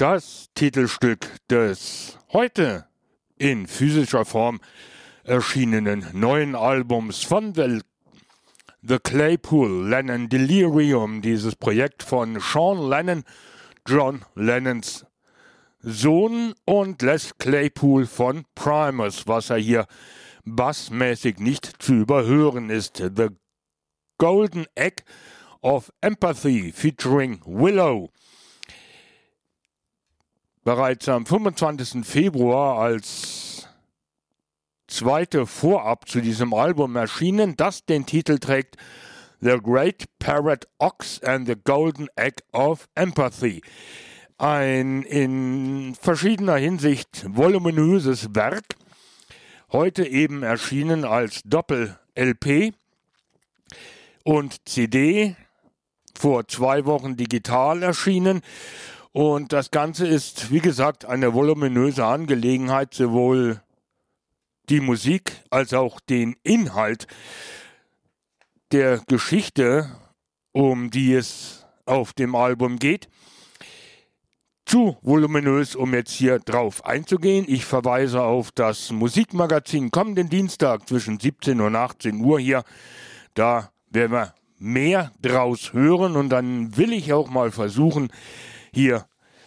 Das Titelstück des heute in physischer Form erschienenen neuen Albums von The Claypool Lennon Delirium, dieses Projekt von Sean Lennon, John Lennons Sohn, und Les Claypool von Primus, was er hier bassmäßig nicht zu überhören ist. The Golden Egg of Empathy featuring Willow. Bereits am 25. Februar als zweite Vorab zu diesem Album erschienen, das den Titel trägt The Great Parrot Ox and the Golden Egg of Empathy. Ein in verschiedener Hinsicht voluminöses Werk, heute eben erschienen als Doppel-LP und CD, vor 2 Wochen digital erschienen. Und das Ganze ist, wie gesagt, eine voluminöse Angelegenheit, sowohl die Musik als auch den Inhalt der Geschichte, um die es auf dem Album geht. Zu voluminös, um jetzt hier drauf einzugehen. Ich verweise auf das Musikmagazin kommenden Dienstag zwischen 17 und 18 Uhr hier. Da werden wir mehr draus hören und dann will ich auch mal versuchen, hier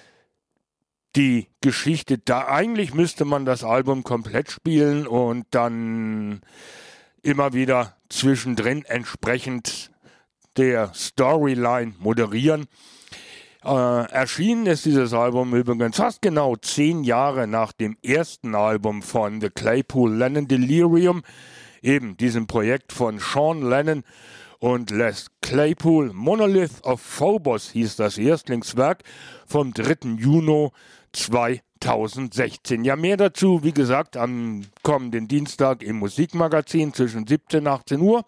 die Geschichte, da eigentlich müsste man das Album komplett spielen und dann immer wieder zwischendrin entsprechend der Storyline moderieren. Erschienen ist dieses Album übrigens fast genau 10 Jahre nach dem ersten Album von The Claypool Lennon Delirium, eben diesem Projekt von Sean Lennon und Les Claypool. Monolith of Phobos hieß das Erstlingswerk vom 3. Juni 2016. Ja, mehr dazu, wie gesagt, am kommenden Dienstag im Musikmagazin zwischen 17 und 18 Uhr.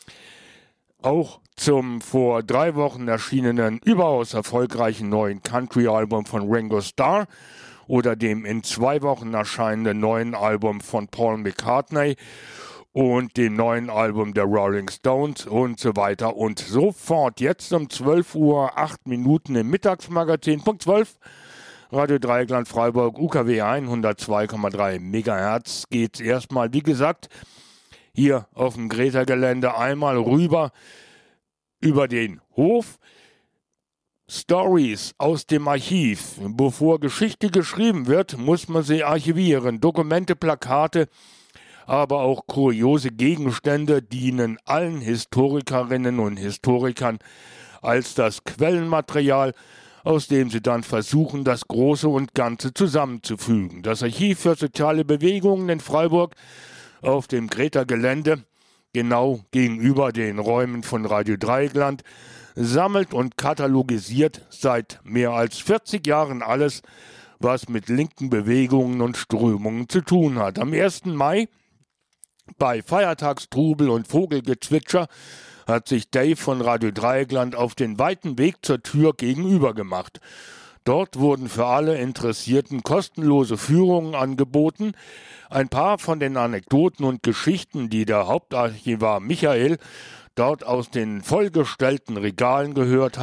Auch zum vor 3 Wochen erschienenen, überaus erfolgreichen neuen Country-Album von Ringo Starr oder dem in 2 Wochen erscheinenden neuen Album von Paul McCartney und dem neuen Album der Rolling Stones und so weiter und so fort. Jetzt um 12 Uhr 8 Minuten im Mittagsmagazin, Punkt 12, Radio Dreieckland Freiburg, UKW 102,3 MHz, geht's erstmal, wie gesagt, hier auf dem Greta-Gelände einmal rüber über den Hof. Stories aus dem Archiv. Bevor Geschichte geschrieben wird, muss man sie archivieren. Dokumente, Plakate, aber auch kuriose Gegenstände dienen allen Historikerinnen und Historikern als das Quellenmaterial, aus dem sie dann versuchen, das Große und Ganze zusammenzufügen. Das Archiv für soziale Bewegungen in Freiburg auf dem Greta-Gelände, genau gegenüber den Räumen von Radio Dreieckland, sammelt und katalogisiert seit mehr als 40 Jahren alles, was mit linken Bewegungen und Strömungen zu tun hat. Am 1. Mai, bei Feiertagstrubel und Vogelgezwitscher, hat sich Dave von Radio Dreieckland auf den weiten Weg zur Tür gegenüber gemacht. Dort wurden für alle Interessierten kostenlose Führungen angeboten. Ein paar von den Anekdoten und Geschichten, die der Hauptarchivar Michael dort aus den vollgestellten Regalen geholt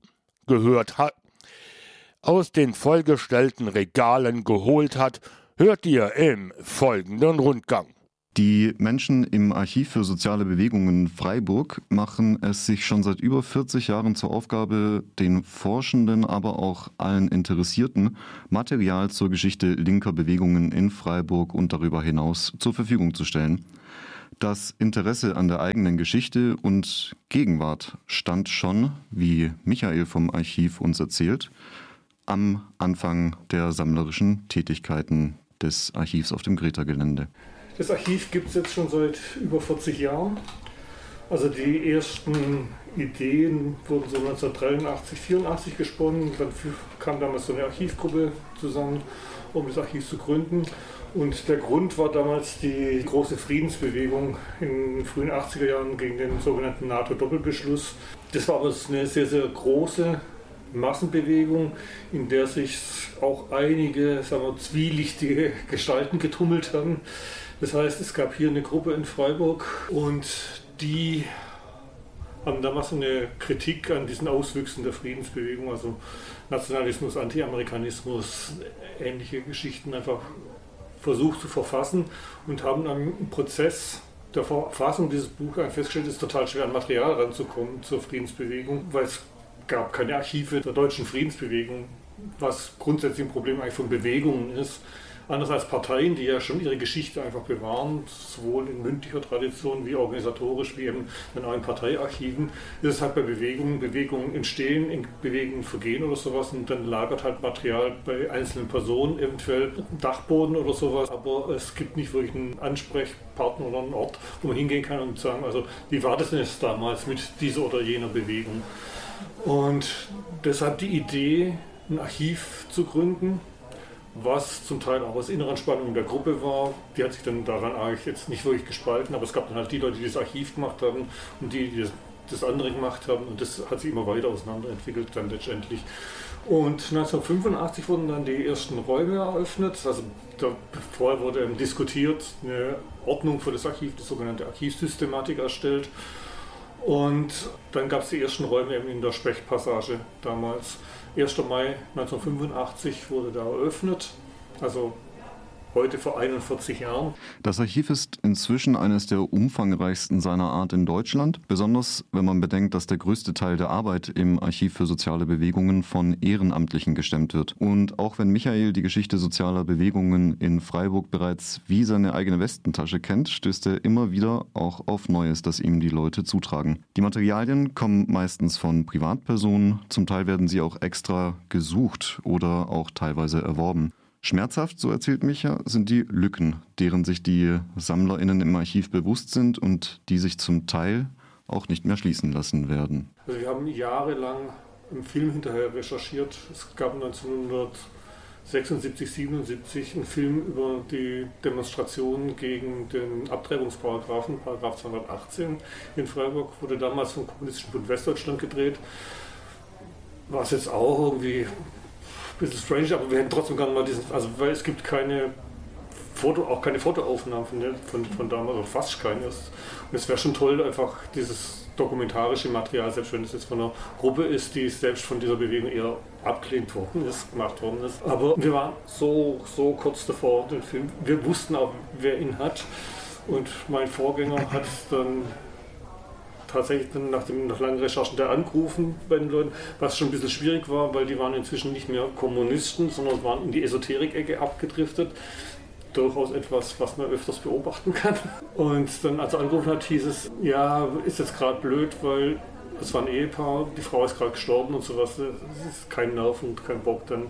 hat, hört ihr im folgenden Rundgang. Die Menschen im Archiv für soziale Bewegungen Freiburg machen es sich schon seit über 40 Jahren zur Aufgabe, den Forschenden, aber auch allen Interessierten Material zur Geschichte linker Bewegungen in Freiburg und darüber hinaus zur Verfügung zu stellen. Das Interesse an der eigenen Geschichte und Gegenwart stand schon, wie Michael vom Archiv uns erzählt, am Anfang der sammlerischen Tätigkeiten des Archivs auf dem Greta-Gelände. Das Archiv gibt es jetzt schon seit über 40 Jahren. Also die ersten Ideen wurden so 1983, 84 gesponnen. Dann kam damals so eine Archivgruppe zusammen, um das Archiv zu gründen. Und der Grund war damals die große Friedensbewegung in den frühen 80er Jahren gegen den sogenannten NATO-Doppelbeschluss. Das war aber eine sehr, sehr große Massenbewegung, in der sich auch einige, sagen wir, zwielichtige Gestalten getummelt haben. Das heißt, es gab hier eine Gruppe in Freiburg und die haben damals eine Kritik an diesen Auswüchsen der Friedensbewegung, also Nationalismus, Anti-Amerikanismus, ähnliche Geschichten einfach versucht zu verfassen und haben dann im Prozess der Verfassung dieses Buches festgestellt, es ist total schwer an Material ranzukommen zur Friedensbewegung, weil es gab keine Archive der deutschen Friedensbewegung, was grundsätzlich ein Problem eigentlich von Bewegungen ist. Anders als Parteien, die ja schon ihre Geschichte einfach bewahren, sowohl in mündlicher Tradition wie organisatorisch, wie eben dann auch in Parteiarchiven, ist es halt bei Bewegungen. Bewegungen entstehen, Bewegungen vergehen oder sowas und dann lagert halt Material bei einzelnen Personen, eventuell Dachboden oder sowas, aber es gibt nicht wirklich einen Ansprechpartner oder einen Ort, wo man hingehen kann und sagen, also wie war das denn jetzt damals mit dieser oder jener Bewegung? Und deshalb die Idee, ein Archiv zu gründen, was zum Teil auch aus inneren Spannungen der Gruppe war. Die hat sich dann daran eigentlich jetzt nicht wirklich gespalten, aber es gab dann halt die Leute, die das Archiv gemacht haben und die das andere gemacht haben und das hat sich immer weiter auseinanderentwickelt dann letztendlich. Und 1985 wurden dann die ersten Räume eröffnet, also vorher wurde diskutiert, eine Ordnung für das Archiv, die sogenannte Archivsystematik erstellt. Und dann gab es die ersten Räume eben in der Spechtpassage damals. 1. Mai 1985 wurde da eröffnet, also heute vor 41 Jahren. Das Archiv ist inzwischen eines der umfangreichsten seiner Art in Deutschland, besonders wenn man bedenkt, dass der größte Teil der Arbeit im Archiv für soziale Bewegungen von Ehrenamtlichen gestemmt wird. Und auch wenn Michael die Geschichte sozialer Bewegungen in Freiburg bereits wie seine eigene Westentasche kennt, stößt er immer wieder auch auf Neues, das ihm die Leute zutragen. Die Materialien kommen meistens von Privatpersonen, zum Teil werden sie auch extra gesucht oder auch teilweise erworben. Schmerzhaft, so erzählt Micha, sind die Lücken, deren sich die SammlerInnen im Archiv bewusst sind und die sich zum Teil auch nicht mehr schließen lassen werden. Also wir haben jahrelang im Film hinterher recherchiert. Es gab 1976, 77 einen Film über die Demonstrationen gegen den Abtreibungsparagraphen, Paragraph 218 in Freiburg, wurde damals vom Kommunistischen Bund Westdeutschland gedreht. War es jetzt auch irgendwie bisschen strange, aber wir hätten trotzdem gerne mal weil es gibt keine Fotoaufnahmen von damals, oder fast keine. Und es wäre schon toll, einfach dieses dokumentarische Material, selbst wenn es jetzt von einer Gruppe ist, die selbst von dieser Bewegung eher abgelehnt worden ist, gemacht worden ist. Aber wir waren so kurz davor, den Film. Wir wussten auch, wer ihn hat. Und mein Vorgänger hat dann tatsächlich dann nach langen Recherchen da angerufen bei den Leuten, was schon ein bisschen schwierig war, weil die waren inzwischen nicht mehr Kommunisten, sondern waren in die Esoterik-Ecke abgedriftet. Durchaus etwas, was man öfters beobachten kann. Und dann, als er angerufen hat, hieß es, ja, ist jetzt gerade blöd, weil es war ein Ehepaar, die Frau ist gerade gestorben und sowas, es ist kein Nerv und kein Bock dann.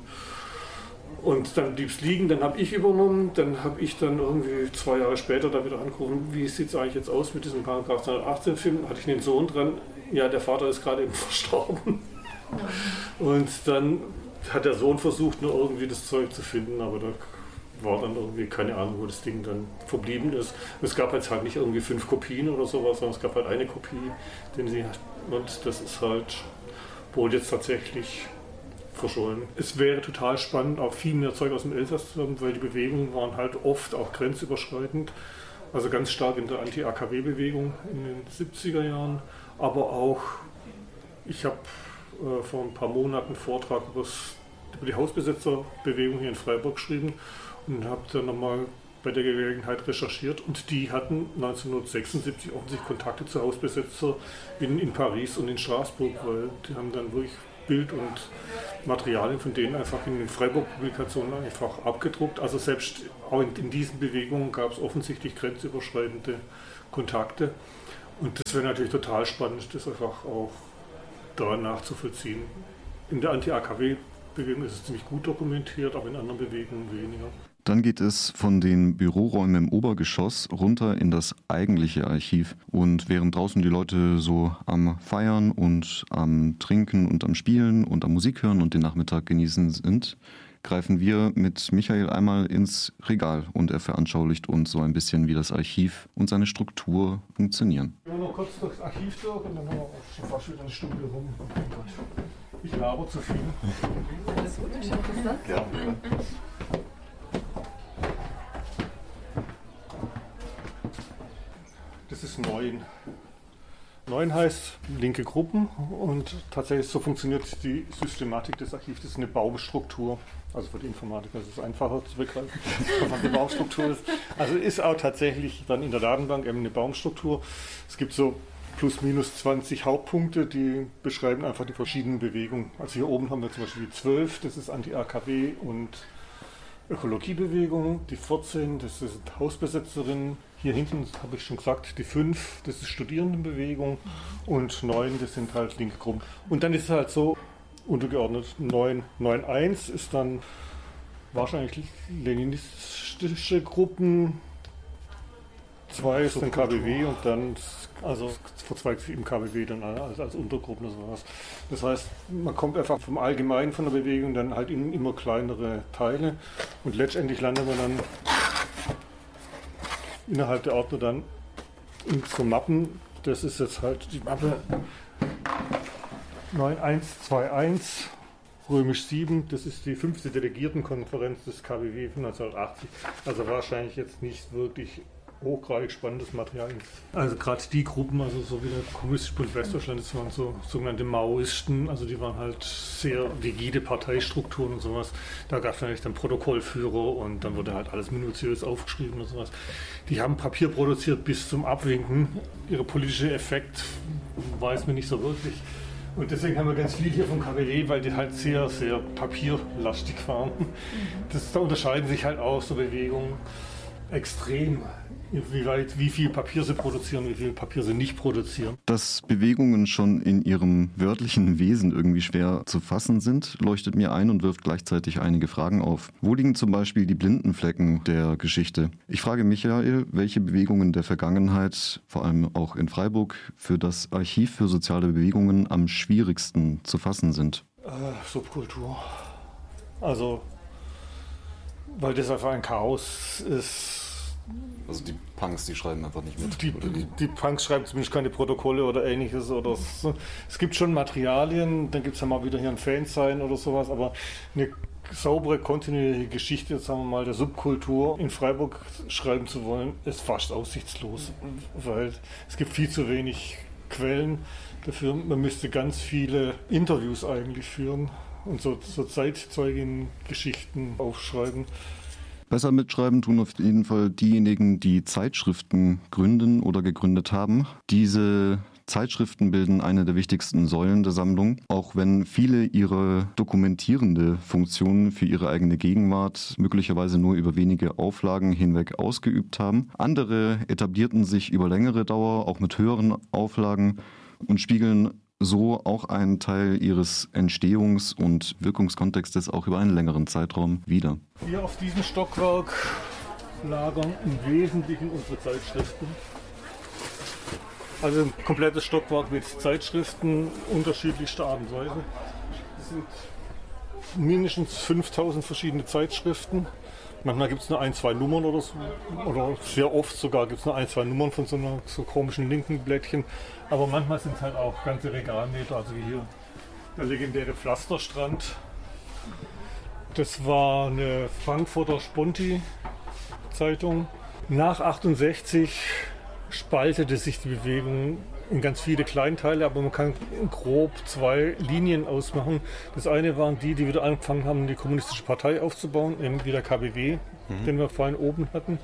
Und dann blieb es liegen, dann habe ich übernommen, dann habe ich dann irgendwie 2 Jahre später da wieder angerufen, wie sieht es eigentlich jetzt aus mit diesem Paragraph 218 Film, hatte ich den Sohn dran, ja, der Vater ist gerade eben verstorben. Und dann hat der Sohn versucht, nur irgendwie das Zeug zu finden, aber da war dann irgendwie keine Ahnung, wo das Ding dann verblieben ist. Es gab jetzt halt nicht irgendwie 5 Kopien oder sowas, sondern es gab halt eine Kopie, den sie hat, und das ist halt wohl jetzt tatsächlich verschollen. Es wäre total spannend, auch viel mehr Zeug aus dem Elsass zu haben, weil die Bewegungen waren halt oft auch grenzüberschreitend, also ganz stark in der Anti-AKW-Bewegung in den 70er Jahren, aber auch, ich habe vor ein paar Monaten einen Vortrag über die Hausbesetzerbewegung hier in Freiburg geschrieben und habe dann nochmal bei der Gelegenheit recherchiert und die hatten 1976 offensichtlich Kontakte zu Hausbesetzer in Paris und in Straßburg, weil die haben dann wirklich Bild und Materialien von denen einfach in den Freiburg-Publikationen einfach abgedruckt. Also selbst auch in diesen Bewegungen gab es offensichtlich grenzüberschreitende Kontakte. Und das wäre natürlich total spannend, das einfach auch da nachzuvollziehen. In der Anti-AKW-Bewegung ist es ziemlich gut dokumentiert, aber in anderen Bewegungen weniger. Dann geht es von den Büroräumen im Obergeschoss runter in das eigentliche Archiv. Und während draußen die Leute so am Feiern und am Trinken und am Spielen und am Musik hören und den Nachmittag genießen sind, greifen wir mit Michael einmal ins Regal und er veranschaulicht uns so ein bisschen, wie das Archiv und seine Struktur funktionieren. Wir noch kurz durchs Archiv durch und dann haben wir auch schon fast wieder eine Stunde rum. Oh Gott, ich laber zu viel. Alles gut, ich hoffe, das sagt. Ja. Das ist 9. 9 heißt linke Gruppen und tatsächlich so funktioniert die Systematik des Archivs. Das ist eine Baumstruktur. Also für die Informatiker ist es einfacher zu begreifen, was die Baumstruktur ist. Also ist auch tatsächlich dann in der Datenbank eben eine Baumstruktur. Es gibt so plus minus 20 Hauptpunkte, die beschreiben einfach die verschiedenen Bewegungen. Also hier oben haben wir zum Beispiel die 12, das ist Anti-AKW und Ökologiebewegung. Die 14, das ist Hausbesetzerinnen. Hier hinten habe ich schon gesagt, die 5, das ist Studierendenbewegung und 9, das sind halt linke Gruppen. Und dann ist es halt so untergeordnet. 9.1 ist dann wahrscheinlich leninistische Gruppen, 2 ist dann KBW und dann, also verzweigt sich im KBW dann als Untergruppen oder sowas. Das heißt, man kommt einfach vom Allgemeinen von der Bewegung dann halt in immer kleinere Teile und letztendlich landet man dann innerhalb der Ordner dann in so Mappen. Das ist jetzt halt die Mappe 9121, römisch 7, das ist die 5. Delegiertenkonferenz des KBW von 1980. Also wahrscheinlich jetzt nicht wirklich hochgradig spannendes Material. Also gerade die Gruppen, also so wie der Kommunistische Bund Westdeutschland, das waren so sogenannte Maoisten, also die waren halt sehr rigide Parteistrukturen und sowas. Da gab es natürlich dann Protokollführer und dann wurde halt alles minutiös aufgeschrieben und sowas. Die haben Papier produziert bis zum Abwinken. Ihre politische Effekt weiß man nicht so wirklich. Und deswegen haben wir ganz viel hier vom KBW, weil die halt sehr, sehr papierlastig waren. Da unterscheiden sich halt auch so Bewegungen extrem, wie viel Papier sie produzieren, wie viel Papier sie nicht produzieren. Dass Bewegungen schon in ihrem wörtlichen Wesen irgendwie schwer zu fassen sind, leuchtet mir ein und wirft gleichzeitig einige Fragen auf. Wo liegen zum Beispiel die blinden Flecken der Geschichte? Ich frage Michael, welche Bewegungen der Vergangenheit, vor allem auch in Freiburg, für das Archiv für soziale Bewegungen am schwierigsten zu fassen sind. Subkultur. Also, weil das einfach ein Chaos ist. Also die Punks, die schreiben einfach nicht mit. Die Punks schreiben zumindest keine Protokolle oder ähnliches. Oder so. Es gibt schon Materialien, dann gibt es ja mal wieder hier ein Fansign oder sowas, aber eine saubere, kontinuierliche Geschichte, sagen wir mal, der Subkultur in Freiburg schreiben zu wollen, ist fast aussichtslos, weil es gibt viel zu wenig Quellen dafür. Man müsste ganz viele Interviews eigentlich führen und so Zeitzeugen-Geschichten aufschreiben. Besser mitschreiben tun auf jeden Fall diejenigen, die Zeitschriften gründen oder gegründet haben. Diese Zeitschriften bilden eine der wichtigsten Säulen der Sammlung, auch wenn viele ihre dokumentierende Funktion für ihre eigene Gegenwart möglicherweise nur über wenige Auflagen hinweg ausgeübt haben. Andere etablierten sich über längere Dauer, auch mit höheren Auflagen und spiegeln so auch einen Teil ihres Entstehungs- und Wirkungskontextes auch über einen längeren Zeitraum wider. Hier auf diesem Stockwerk lagern im Wesentlichen unsere Zeitschriften. Also ein komplettes Stockwerk mit Zeitschriften unterschiedlichster Art und Weise. Es sind mindestens 5000 verschiedene Zeitschriften. Manchmal gibt es nur 1, 2 Nummern oder so. Oder sehr oft sogar gibt es nur 1, 2 Nummern von so komischen linken Blättchen. Aber manchmal sind es halt auch ganze Regalmeter, also wie hier der legendäre Pflasterstrand. Das war eine Frankfurter Sponti-Zeitung. Nach 68 spaltete sich die Bewegung in ganz viele Kleinteile, aber man kann grob 2 Linien ausmachen. Das eine waren die wieder angefangen haben, die kommunistische Partei aufzubauen, eben wie der KBW, den wir vorhin oben hatten.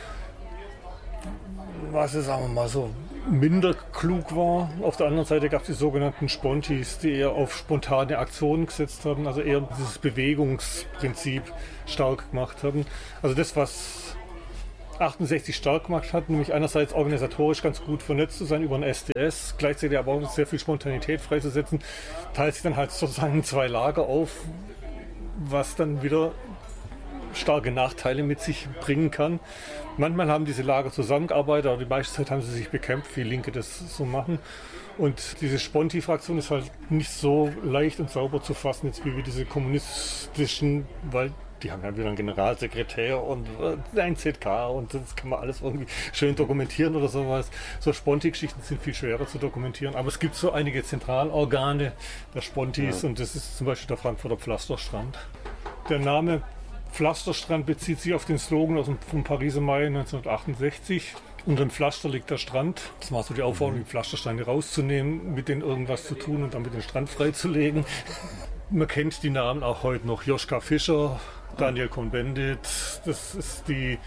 Was, sagen wir mal, so minder klug war. Auf der anderen Seite gab es die sogenannten Spontis, die eher auf spontane Aktionen gesetzt haben, also eher dieses Bewegungsprinzip stark gemacht haben. Also das, was 68 stark gemacht hat, nämlich einerseits organisatorisch ganz gut vernetzt zu sein über ein SDS, gleichzeitig aber auch sehr viel Spontanität freizusetzen, teilt sich dann halt sozusagen in 2 Lager auf, was dann wieder starke Nachteile mit sich bringen kann. Manchmal haben diese Lager zusammengearbeitet, aber die meiste Zeit haben sie sich bekämpft, wie Linke das so machen. Und diese Sponti-Fraktion ist halt nicht so leicht und sauber zu fassen, jetzt wie diese kommunistischen, weil die haben ja wieder einen Generalsekretär und ein ZK und das kann man alles irgendwie schön dokumentieren oder sowas. So Sponti-Geschichten sind viel schwerer zu dokumentieren, aber es gibt so einige Zentralorgane der Spontis und das ist zum Beispiel der Frankfurter Pflasterstrand. Der Name Pflasterstrand bezieht sich auf den Slogan vom Pariser Mai 1968. Unter dem Pflaster liegt der Strand. Das war so die Aufforderung, die Pflastersteine rauszunehmen, mit denen irgendwas zu tun und damit den Strand freizulegen. Man kennt die Namen auch heute noch. Joschka Fischer, Daniel Cohn-Bendit. Das ist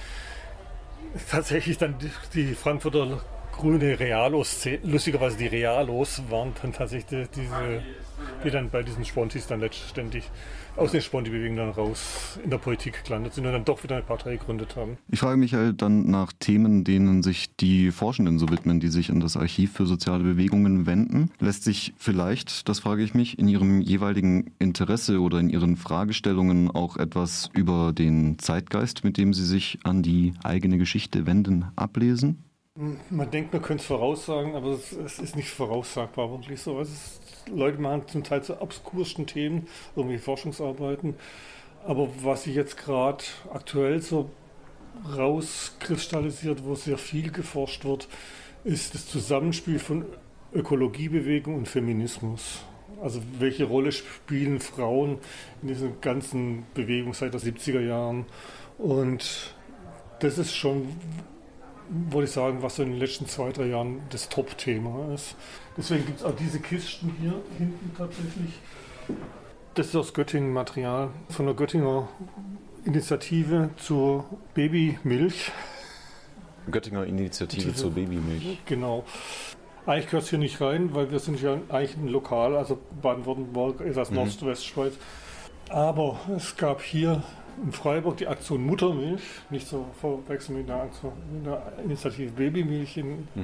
tatsächlich dann die Frankfurter grüne Realos. Lustigerweise die Realos waren dann tatsächlich diese, die dann bei diesen Spontis dann letztendlich aus den Sponti-Bewegungen dann raus in der Politik gelandet sind und dann doch wieder eine Partei gegründet haben. Ich frage mich halt dann nach Themen, denen sich die Forschenden so widmen, die sich an das Archiv für soziale Bewegungen wenden. Lässt sich vielleicht, das frage ich mich, in ihrem jeweiligen Interesse oder in ihren Fragestellungen auch etwas über den Zeitgeist, mit dem sie sich an die eigene Geschichte wenden, ablesen? Man denkt, man könnte es voraussagen, aber es ist nicht voraussagbar wirklich so. Leute machen zum Teil zu obskursten Themen, irgendwie Forschungsarbeiten. Aber was sich jetzt gerade aktuell so rauskristallisiert, wo sehr viel geforscht wird, ist das Zusammenspiel von Ökologiebewegung und Feminismus. Also welche Rolle spielen Frauen in dieser ganzen Bewegung seit den 70er Jahren? Und das ist schon, würde ich sagen, was so in den letzten 2-3 Jahren das Top-Thema ist. Deswegen gibt es auch diese Kisten hier hinten tatsächlich. Das ist aus Göttingen Material von der Göttinger Initiative zur Babymilch. Göttinger Initiative zur Babymilch. Genau. Eigentlich gehört es hier nicht rein, weil wir sind ja eigentlich ein Lokal, also Baden-Württemberg ist das Nordwestschweiz. Aber es gab hier in Freiburg die Aktion Muttermilch, nicht zu verwechseln mit der Initiative Babymilch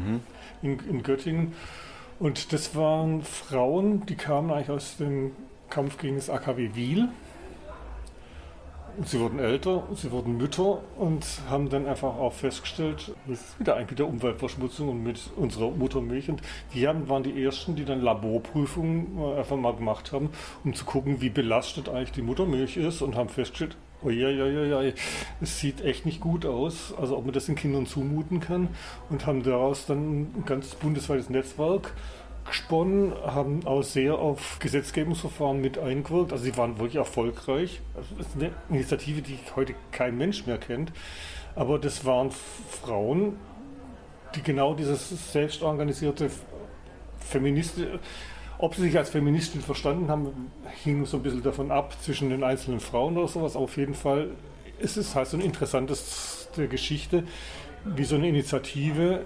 in Göttingen. Und das waren Frauen, die kamen eigentlich aus dem Kampf gegen das AKW Wiel. Und sie wurden älter, sie wurden Mütter und haben dann einfach auch festgestellt, das ist wieder eigentlich mit der Umweltverschmutzung und mit unserer Muttermilch. Und die waren die Ersten, die dann Laborprüfungen einfach mal gemacht haben, um zu gucken, wie belastet eigentlich die Muttermilch ist und haben festgestellt, es sieht echt nicht gut aus, also ob man das den Kindern zumuten kann, und haben daraus dann ein ganz bundesweites Netzwerk gesponnen, haben auch sehr auf Gesetzgebungsverfahren mit eingewirkt, also sie waren wirklich erfolgreich. Also das ist eine Initiative, die heute kein Mensch mehr kennt, aber das waren Frauen, die genau dieses selbstorganisierte Feministische, ob sie sich als Feministin verstanden haben, hing so ein bisschen davon ab zwischen den einzelnen Frauen oder sowas. Aber auf jeden Fall ist es halt so ein interessantes der Geschichte, wie so eine Initiative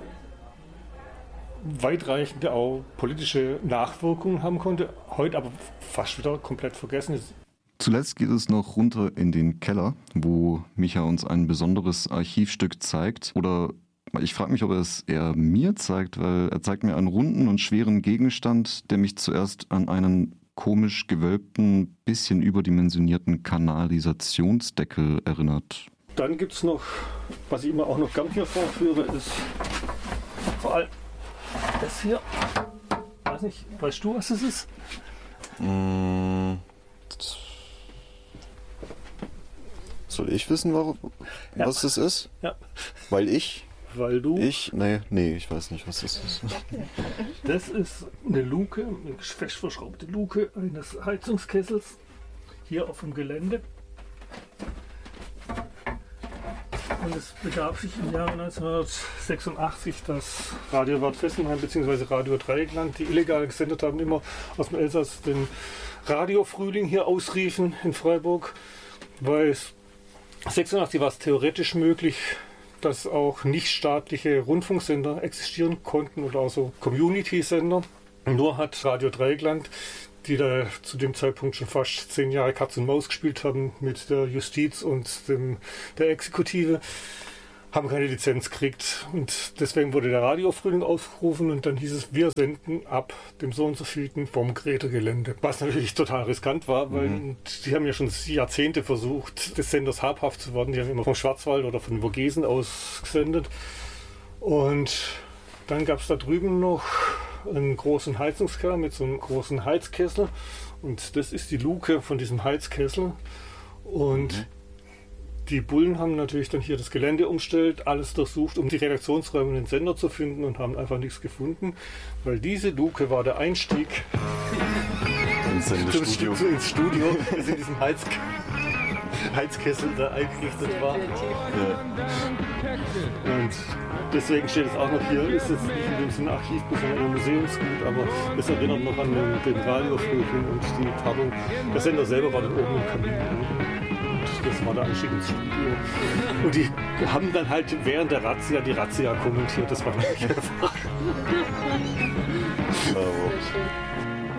weitreichende auch politische Nachwirkungen haben konnte, heute aber fast wieder komplett vergessen ist. Zuletzt geht es noch runter in den Keller, wo Micha uns ein besonderes Archivstück zeigt. Oder ich frage mich, ob er es eher mir zeigt, weil er zeigt mir einen runden und schweren Gegenstand, der mich zuerst an einen komisch gewölbten, bisschen überdimensionierten Kanalisationsdeckel erinnert. Dann gibt es noch, was ich immer auch noch gern hier vorführe, ist vor allem das hier. Weiß nicht, weißt du, was es ist? Soll ich wissen, was das ist? Ja. Weil du? Nee, ich weiß nicht, was das ist. Das ist eine Luke, eine fest verschraubte Luke eines Heizungskessels hier auf dem Gelände. Und es begab sich im Jahre 1986, dass Radio Bad Fessenheim bzw. Radio Dreieckland, die illegal gesendet haben, immer aus dem Elsass den Radiofrühling hier ausriefen in Freiburg, weil 1986 war es theoretisch möglich, dass auch nichtstaatliche Rundfunksender existieren konnten oder auch so Community-Sender. Nur hat Radio Dreieckland, die da zu dem Zeitpunkt schon fast 10 Jahre Katz und Maus gespielt haben mit der Justiz und der Exekutive, haben keine Lizenz gekriegt. Und deswegen wurde der Radiofrühling aufgerufen und dann hieß es, wir senden ab dem so und so vielten vom Greta-Gelände. Was natürlich total riskant war, weil die haben ja schon Jahrzehnte versucht, des Senders habhaft zu werden. Die haben immer vom Schwarzwald oder von Vogesen aus gesendet. Und dann gab es da drüben noch einen großen Heizungskeller mit so einem großen Heizkessel. Und das ist die Luke von diesem Heizkessel. Und die Bullen haben natürlich dann hier das Gelände umstellt, alles durchsucht, um die Redaktionsräume und den Sender zu finden und haben einfach nichts gefunden, weil diese Luke war der Einstieg ins Studio. Ist in diesem Heizkessel da eingerichtet war. Und deswegen steht es auch noch hier, ist jetzt nicht in dem Sinne Archivbuch, sondern ein Museumsgut, aber es erinnert noch an den Radiovögel und die Paarung. Der Sender selber war dann oben im Kamin. Das war der Einstieg ins Studio. Und die haben dann halt während der Razzia die Razzia kommentiert. Das war wirklich einfach